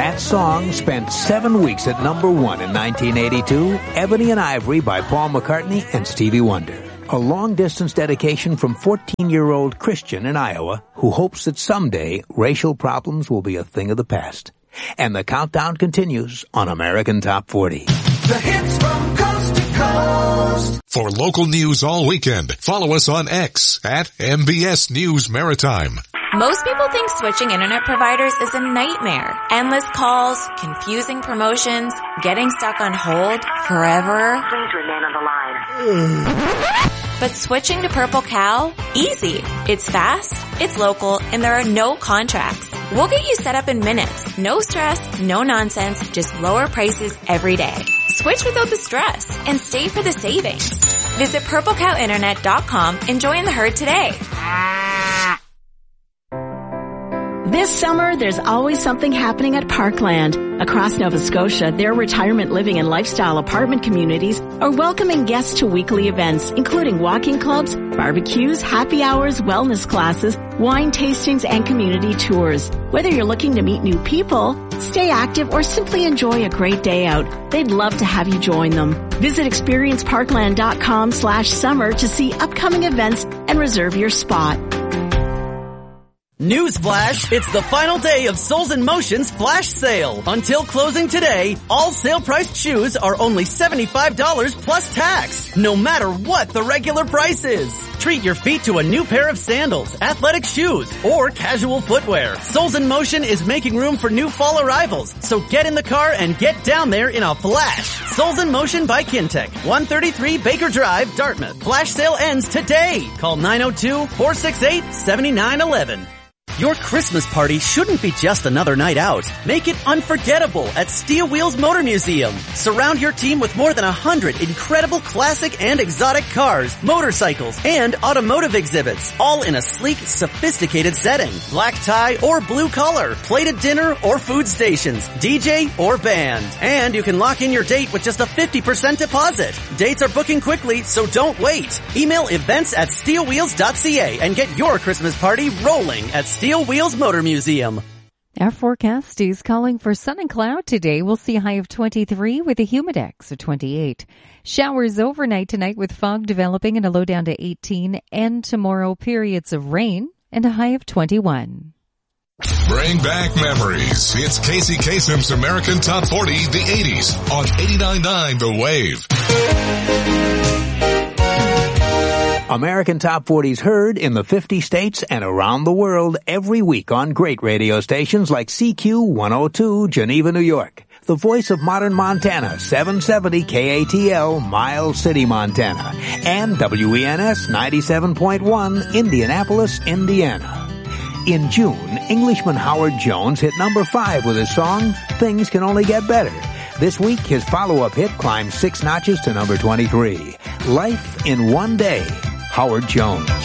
That song spent 7 weeks at number 1 in 1982, Ebony and Ivory by Paul McCartney and Stevie Wonder. A long-distance dedication from 14-year-old Christian in Iowa who hopes that someday racial problems will be a thing of the past. And the countdown continues on American Top 40. The hits from coast to coast. For local news all weekend, follow us on X at MBS News Maritime. Most people think switching internet providers is a nightmare. Endless calls, confusing promotions, getting stuck on hold forever. Please remain on the line. But switching to Purple Cow? Easy. It's fast, it's local, and there are no contracts. We'll get you set up in minutes. No stress, no nonsense, just lower prices every day. Switch without the stress and stay for the savings. Visit purplecowinternet.com and join the herd today. This summer, there's always something happening at Parkland. Across Nova Scotia, their retirement living and lifestyle apartment communities are welcoming guests to weekly events, including walking clubs, barbecues, happy hours, wellness classes, wine tastings, and community tours. Whether you're looking to meet new people, stay active, or simply enjoy a great day out, they'd love to have you join them. Visit experienceparkland.com/summer to see upcoming events and reserve your spot. Newsflash, it's the final day of Souls in Motion's flash sale. Until closing today, all sale-priced shoes are only $75 plus tax, no matter what the regular price is. Treat your feet to a new pair of sandals, athletic shoes, or casual footwear. Souls in Motion is making room for new fall arrivals, so get in the car and get down there in a flash. Souls in Motion by Kintec, 133 Baker Drive, Dartmouth. Flash sale ends today. Call 902-468-7911. Your Christmas party shouldn't be just another night out. Make it unforgettable at Steel Wheels Motor Museum. Surround your team with more than 100 incredible classic and exotic cars, motorcycles, and automotive exhibits, all in a sleek, sophisticated setting. Black tie or blue collar, plated dinner or food stations, DJ or band. And you can lock in your date with just a 50% deposit. Dates are booking quickly, so don't wait. Email events@steelwheels.ca and get your Christmas party rolling at Steel Wheels Motor Museum. Our forecast is calling for sun and cloud today. We'll see a high of 23 with a humidex of 28. Showers overnight tonight with fog developing and a low down to 18. And tomorrow periods of rain and a high of 21. Bring back memories. It's Casey Kasem's American Top 40, the 80s on 89.9 The Wave. American Top 40's heard in the 50 states and around the world every week on great radio stations like CQ 102, Geneva, New York. The voice of modern Montana, 770 KATL, Miles City, Montana. And WENS 97.1, Indianapolis, Indiana. In June, Englishman Howard Jones hit number 5 with his song, Things Can Only Get Better. This week, his follow-up hit climbed 6 notches to number 23. Life in One Day, Howard Jones.